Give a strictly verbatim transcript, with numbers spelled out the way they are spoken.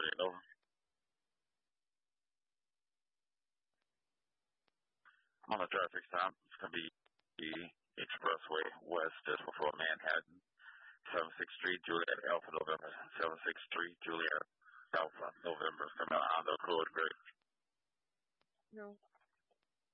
Juliet, over. On the traffic stop, it's going to be the Expressway West just before Manhattan. seven six three Juliet Alpha November. seven six three Juliet Alpha November. Coming on the code bridge. No.